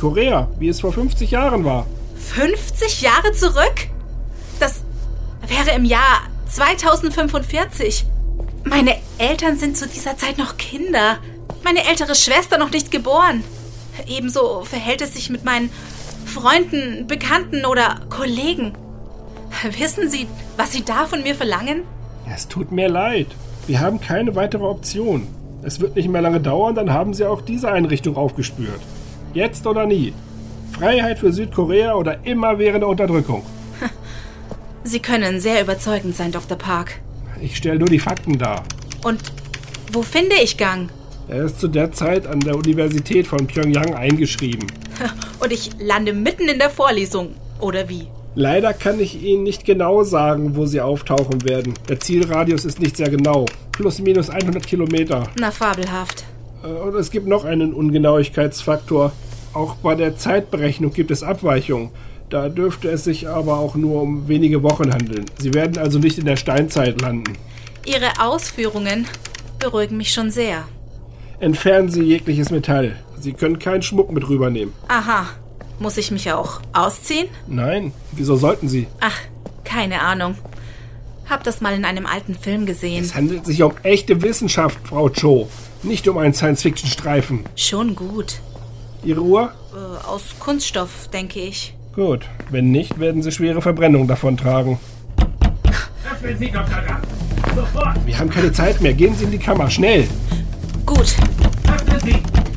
Südkorea, wie es vor 50 Jahren war. 50 Jahre zurück? Das wäre im Jahr 2045. Meine Eltern sind zu dieser Zeit noch Kinder. Meine ältere Schwester noch nicht geboren. Ebenso verhält es sich mit meinen Freunden, Bekannten oder Kollegen. Wissen Sie, was Sie da von mir verlangen? Es tut mir leid. Wir haben keine weitere Option. Es wird nicht mehr lange dauern, dann haben Sie auch diese Einrichtung aufgespürt. Jetzt oder nie. Freiheit für Südkorea oder immerwährende Unterdrückung. Sie können sehr überzeugend sein, Dr. Park. Ich stelle nur die Fakten dar. Und wo finde ich Gang? Er ist zu der Zeit an der Universität von Pyongyang eingeschrieben. Und ich lande mitten in der Vorlesung, oder wie? Leider kann ich Ihnen nicht genau sagen, wo Sie auftauchen werden. Der Zielradius ist nicht sehr genau. Plus minus 100 Kilometer. Na, fabelhaft. Und es gibt noch einen Ungenauigkeitsfaktor. Auch bei der Zeitberechnung gibt es Abweichungen. Da dürfte es sich aber auch nur um wenige Wochen handeln. Sie werden also nicht in der Steinzeit landen. Ihre Ausführungen beruhigen mich schon sehr. Entfernen Sie jegliches Metall. Sie können keinen Schmuck mit rübernehmen. Aha. Muss ich mich auch ausziehen? Nein, wieso sollten Sie? Ach, keine Ahnung. Hab das mal in einem alten Film gesehen. Es handelt sich um echte Wissenschaft, Frau Cho. Nicht um einen Science-Fiction-Streifen. Schon gut. Ihre Uhr? Aus Kunststoff, denke ich. Gut, wenn nicht, werden Sie schwere Verbrennung davontragen. Öffnen Sie, Dr. Gang. Sofort. Wir haben keine Zeit mehr. Gehen Sie in die Kammer, schnell. Gut. Öffnen Sie.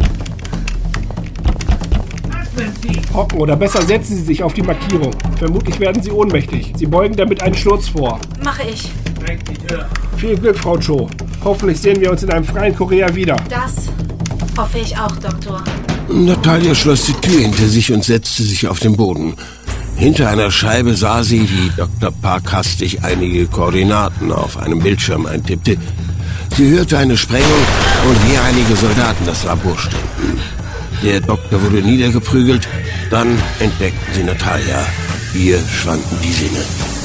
Öffnen Sie. Hocken oder besser setzen Sie sich auf die Markierung. Vermutlich werden Sie ohnmächtig. Sie beugen damit einen Sturz vor. Mache ich. Drängt die Tür. Viel Glück, Frau Cho. Hoffentlich sehen wir uns in einem freien Korea wieder. Das hoffe ich auch, Doktor. Natalia schloss die Tür hinter sich und setzte sich auf den Boden. Hinter einer Scheibe sah sie, wie Dr. Park hastig einige Koordinaten auf einem Bildschirm eintippte. Sie hörte eine Sprengung und wie einige Soldaten das Labor stürmten. Der Doktor wurde niedergeprügelt, dann entdeckten sie Natalia. Ihr schwanden die Sinne.